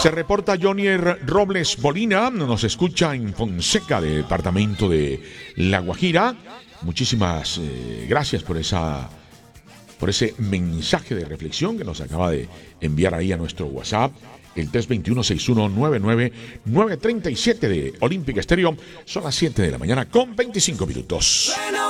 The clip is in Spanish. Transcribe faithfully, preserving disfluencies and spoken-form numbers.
Se reporta Jonier Robles Molina, nos escucha en Fonseca, departamento de La Guajira. Muchísimas eh, gracias por esa, por ese mensaje de reflexión que nos acaba de enviar ahí a nuestro WhatsApp, el tres dos uno, seis uno nueve nueve nueve tres siete de Olímpica Estéreo. Son las siete de la mañana con veinticinco minutos.